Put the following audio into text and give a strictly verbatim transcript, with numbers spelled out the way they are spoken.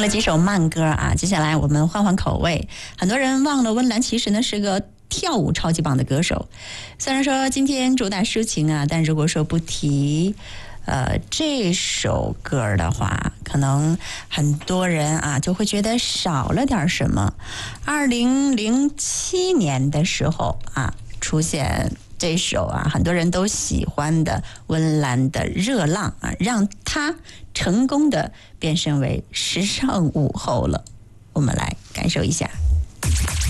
了几首慢歌啊，接下来我们换换口味。很多人忘了温岚其实呢是个跳舞超级棒的歌手。虽然说今天主打抒情啊，但如果说不提呃这首歌的话，可能很多人啊就会觉得少了点什么。二零零七年的时候啊，出现这首啊很多人都喜欢的温岚的《热浪》啊，让她成功的变身为时尚舞后了。我们来感受一下。